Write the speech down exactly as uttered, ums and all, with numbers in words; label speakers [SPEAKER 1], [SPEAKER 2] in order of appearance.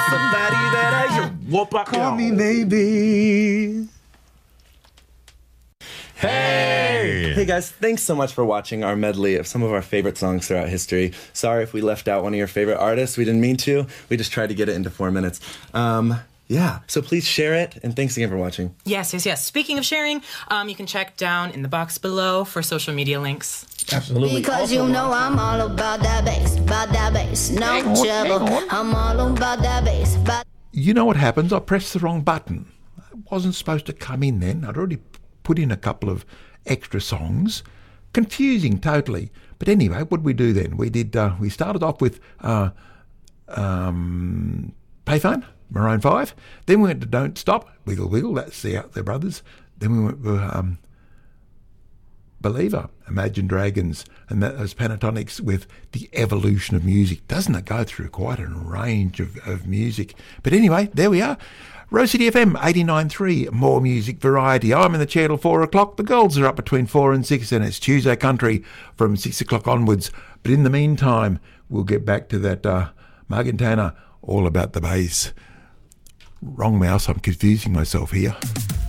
[SPEAKER 1] somebody that I whoop up.
[SPEAKER 2] Call me maybe.
[SPEAKER 1] Hey!
[SPEAKER 3] Hey guys, thanks so much for watching our medley of some of our favorite songs throughout history. Sorry if we left out one of your favorite artists. We didn't mean to. We just tried to get it into four minutes. Um, yeah, so please share it, and thanks again for watching.
[SPEAKER 4] Yes, yes, yes. Speaking of sharing, um, you can check down in the box below for social media links.
[SPEAKER 2] Absolutely.
[SPEAKER 5] Because you know I'm all about that bass, about that bass, no trouble. I'm all about that bass, about...
[SPEAKER 2] You know what happens? I pressed the wrong button. I wasn't supposed to come in then. I'd already put in a couple of extra songs. Confusing, totally. But anyway, what did we do then? We did. Uh, we started off with uh, um, Payphone, Maroon five. Then we went to Don't Stop, Wiggle Wiggle. That's the Out There Brothers. Then we went to um, Believer, Imagine Dragons, and that was Pentatonics with The Evolution of Music. Doesn't it go through quite a range of, of music? But anyway, there we are. Rose City F M eighty-nine point three, more music variety. I'm in the chair till four o'clock. The girls are up between four and six, and it's Tuesday Country from six o'clock onwards. But in the meantime, we'll get back to that uh, Morgan Tanner, All About the Bass. Wrong mouse, I'm confusing myself here.